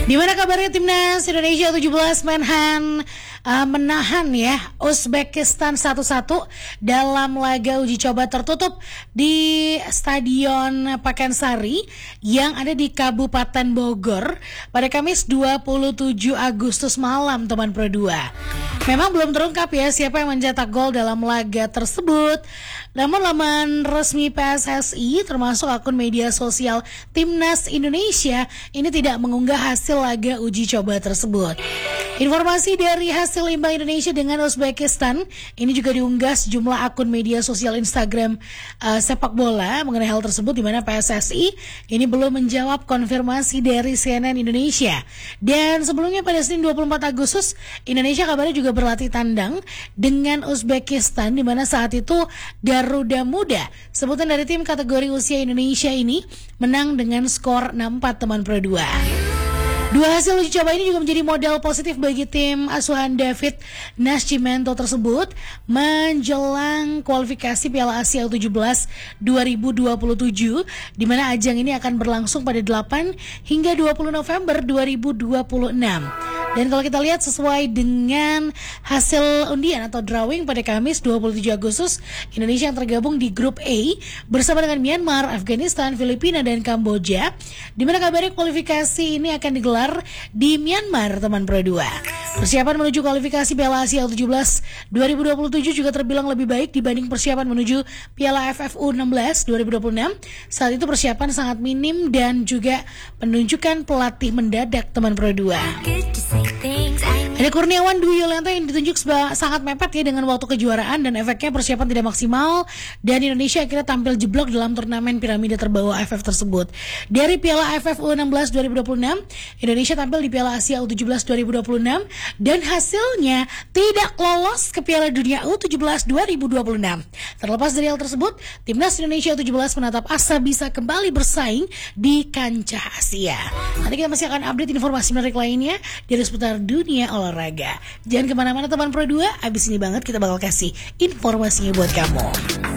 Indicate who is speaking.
Speaker 1: Gimana kabarnya timnas Indonesia 17 menahan ya Uzbekistan 1-1 dalam laga uji coba tertutup di Stadion Pakansari yang ada di Kabupaten Bogor pada Kamis 27 Agustus malam, teman Pro 2. Memang belum terungkap ya siapa yang mencetak gol dalam laga tersebut. Namun laman resmi PSSI termasuk akun media sosial Timnas Indonesia ini tidak mengunggah hasil laga uji coba tersebut. Informasi dari hasil imbang Indonesia dengan Uzbekistan ini juga diunggah sejumlah akun media sosial Instagram sepak bola mengenai hal tersebut, di mana PSSI ini belum menjawab konfirmasi dari CNN Indonesia. Dan sebelumnya pada Senin 24 Agustus Indonesia kabarnya juga berlatih tandang dengan Uzbekistan, di mana saat itu Garuda Muda, sebutan dari tim kategori usia Indonesia ini, menang dengan skor 6-4, teman Pro 2. Dua hasil uji coba ini juga menjadi modal positif bagi tim asuhan David Nascimento tersebut menjelang kualifikasi Piala Asia U17 2027, di mana ajang ini akan berlangsung pada 8 hingga 20 November 2026. Dan kalau kita lihat sesuai dengan hasil undian atau drawing pada Kamis 27 Agustus, Indonesia yang tergabung di grup A bersama dengan Myanmar, Afghanistan, Filipina, dan Kamboja, di mana kabarnya kualifikasi ini akan digelar di Myanmar, teman Pro 2. Persiapan menuju kualifikasi Piala Asia U17 2027 juga terbilang lebih baik dibanding persiapan menuju Piala AFF U16 2026. Saat itu persiapan sangat minim dan juga penunjukan pelatih mendadak, teman Pro 2. Ada Kurniawan Dwi Yulianto yang ditunjuk sangat mepet ya dengan waktu kejuaraan, dan efeknya persiapan tidak maksimal dan Indonesia akhirnya tampil jeblok dalam turnamen piramida terbawah AFF tersebut. Dari Piala AFF U16 2026, Indonesia tampil di Piala Asia U17 2026 dan hasilnya tidak lolos ke Piala Dunia U17 2026. Terlepas dari hal tersebut, timnas Indonesia U17 menatap asa bisa kembali bersaing di kancah Asia. Nanti kita masih akan update informasi menarik lainnya dari seputar dunia olahraga. Jangan kemana-mana, teman Pro 2, abis ini banget kita bakal kasih informasinya buat kamu.